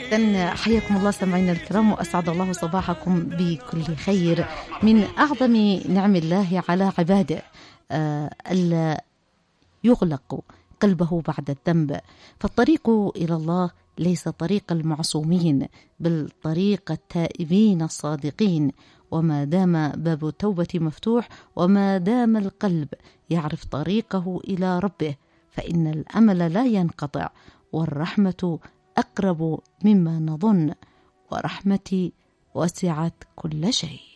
إذن حياكم الله سمعينا الكرام، وأسعد الله صباحكم بكل خير. من أعظم نعم الله على عباده ألا يغلق قلبه بعد الذنب، فالطريق إلى الله ليس طريق المعصومين بل طريق التائبين الصادقين. وما دام باب التوبة مفتوح وما دام القلب يعرف طريقه إلى ربه فإن الأمل لا ينقطع، والرحمة أقرب مما نظن، ورحمتي وسعت كل شيء.